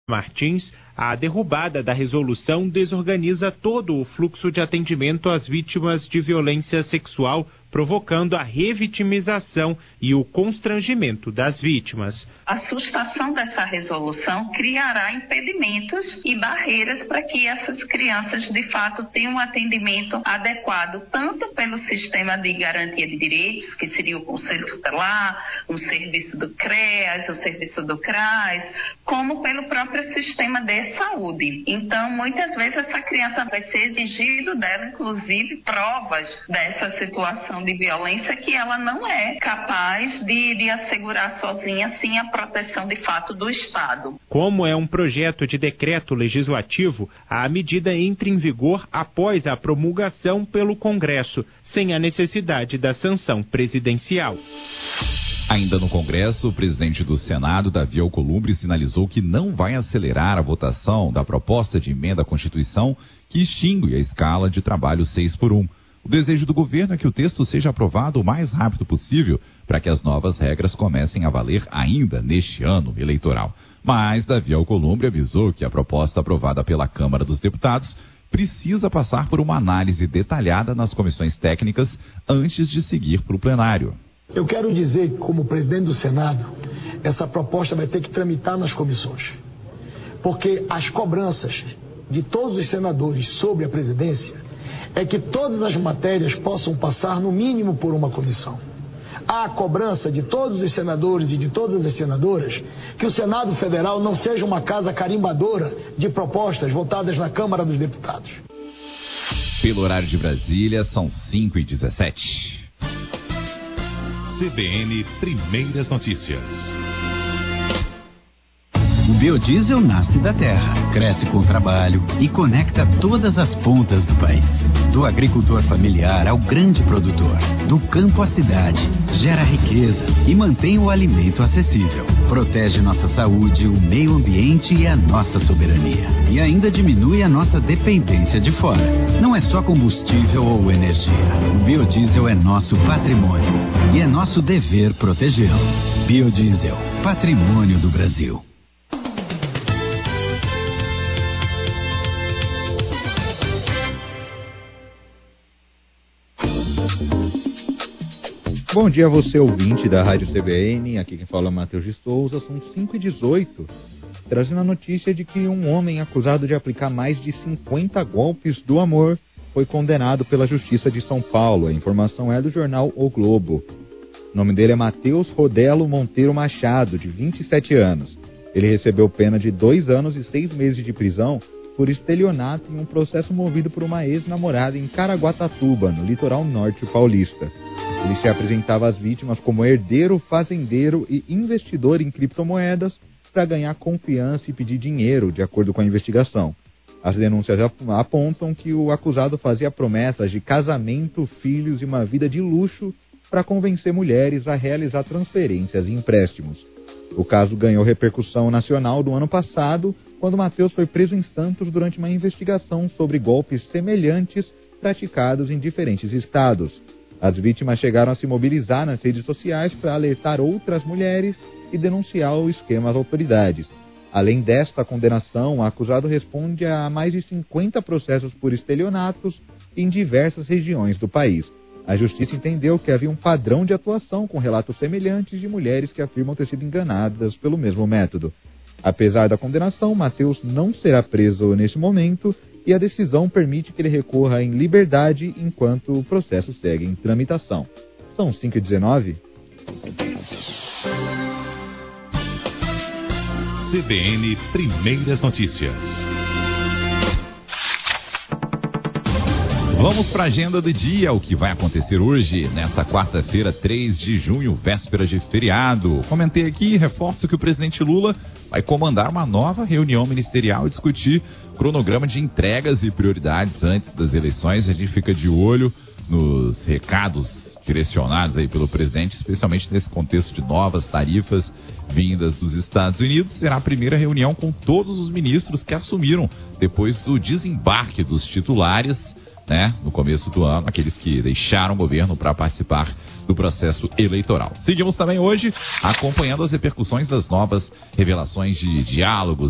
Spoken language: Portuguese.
Martins, a derrubada da resolução desorganiza todo o fluxo de atendimento às vítimas de violência sexual, provocando a revitimização e o constrangimento das vítimas. A sustação dessa resolução criará impedimentos e barreiras para que essas crianças, de fato, tenham um atendimento adequado, tanto pelo sistema de garantia de direitos, que seria o Conselho Tutelar, o serviço do CREAS, o serviço do CRAS, como pelo próprio sistema de saúde. Então, muitas vezes, essa criança vai ser exigido dela, inclusive, provas dessa situação de violência que ela não é capaz de assegurar sozinha, sem a proteção de fato do Estado. Como é um projeto de decreto legislativo, a medida entra em vigor após a promulgação pelo Congresso, sem a necessidade da sanção presidencial. Ainda no Congresso, o presidente do Senado, Davi Alcolumbre, sinalizou que não vai acelerar a votação da proposta de emenda à Constituição que extingue a escala de trabalho 6x1. O desejo do governo é que o texto seja aprovado o mais rápido possível para que as novas regras comecem a valer ainda neste ano eleitoral. Mas Davi Alcolumbre avisou que a proposta aprovada pela Câmara dos Deputados precisa passar por uma análise detalhada nas comissões técnicas antes de seguir para o plenário. Eu quero dizer que, como presidente do Senado, essa proposta vai ter que tramitar nas comissões. Porque as cobranças de todos os senadores sobre a presidência é que todas as matérias possam passar no mínimo por uma comissão. Há a cobrança de todos os senadores e de todas as senadoras que o Senado Federal não seja uma casa carimbadora de propostas votadas na Câmara dos Deputados. Pelo horário de Brasília, são 5h17. CBN Primeiras Notícias. O biodiesel nasce da terra, cresce com trabalho e conecta todas as pontas do país. Do agricultor familiar ao grande produtor, do campo à cidade, gera riqueza e mantém o alimento acessível. Protege nossa saúde, o meio ambiente e a nossa soberania. E ainda diminui a nossa dependência de fora. Não é só combustível ou energia. O biodiesel é nosso patrimônio e é nosso dever protegê-lo. Biodiesel, patrimônio do Brasil. Bom dia a você, ouvinte da Rádio CBN, aqui quem fala é Matheus de Souza, são 5h18, trazendo a notícia de que um homem acusado de aplicar mais de 50 golpes do amor foi condenado pela Justiça de São Paulo. A informação é do jornal O Globo. O nome dele é Matheus Rodelo Monteiro Machado, de 27 anos. Ele recebeu pena de 2 anos e 6 meses de prisão por estelionato em um processo movido por uma ex-namorada em Caraguatatuba, no litoral norte paulista. Ele se apresentava às vítimas como herdeiro, fazendeiro e investidor em criptomoedas para ganhar confiança e pedir dinheiro, de acordo com a investigação. As denúncias apontam que o acusado fazia promessas de casamento, filhos e uma vida de luxo para convencer mulheres a realizar transferências e empréstimos. O caso ganhou repercussão nacional no ano passado, quando Matheus foi preso em Santos durante uma investigação sobre golpes semelhantes praticados em diferentes estados. As vítimas chegaram a se mobilizar nas redes sociais para alertar outras mulheres e denunciar o esquema às autoridades. Além desta condenação, o acusado responde a mais de 50 processos por estelionatos em diversas regiões do país. A justiça entendeu que havia um padrão de atuação com relatos semelhantes de mulheres que afirmam ter sido enganadas pelo mesmo método. Apesar da condenação, Matheus não será preso neste momento e a decisão permite que ele recorra em liberdade enquanto o processo segue em tramitação. São 5h19. CBN Primeiras Notícias. Vamos para a agenda do dia, o que vai acontecer hoje, nessa quarta-feira, 3 de junho, véspera de feriado. Comentei aqui e reforço que o presidente Lula vai comandar uma nova reunião ministerial e discutir cronograma de entregas e prioridades antes das eleições. A gente fica de olho nos recados direcionados aí pelo presidente, especialmente nesse contexto de novas tarifas vindas dos Estados Unidos. Será a primeira reunião com todos os ministros que assumiram depois do desembarque dos titulares, no começo do ano, aqueles que deixaram o governo para participar do processo eleitoral. Seguimos também hoje acompanhando as repercussões das novas revelações de diálogos